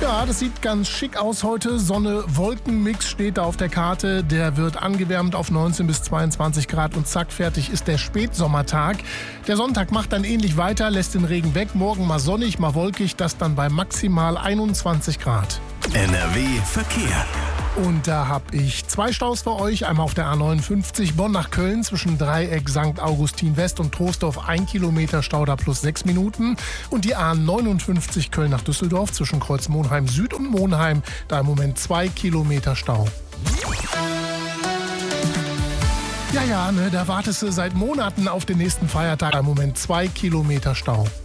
Ja, das sieht ganz schick aus heute. Sonne-Wolken-Mix steht da auf der Karte. Der wird angewärmt auf 19 bis 22 Grad und zack, fertig ist der Spätsommertag. Der Sonntag macht dann ähnlich weiter, lässt den Regen weg. Morgen mal sonnig, mal wolkig, das dann bei maximal 21 Grad. NRW Verkehr. Und da habe ich 2 Staus für euch. Einmal auf der A59 Bonn nach Köln zwischen Dreieck St. Augustin West und Troisdorf 1 Kilometer Stau, da plus 6 Minuten. Und die A59 Köln nach Düsseldorf zwischen Kreuz Monheim Süd und Monheim, da im Moment 2 Kilometer Stau. Ja, da wartest du seit Monaten auf den nächsten Feiertag. Im Moment 2 Kilometer Stau.